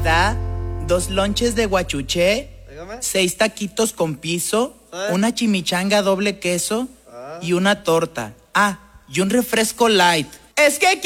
está 2 lonches de guachuché, Dígame. 6 taquitos con piso, ¿Eh? una chimichanga doble queso y una torta. Ah, y un refresco light. Es que